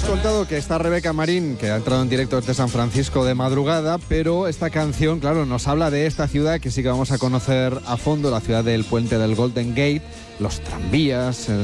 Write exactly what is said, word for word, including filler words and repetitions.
contado que está Rebeca Marín, que ha entrado en directo desde San Francisco de madrugada, pero esta canción, claro, nos habla de esta ciudad que sí que vamos a conocer a fondo, la ciudad del puente del Golden Gate, los tranvías,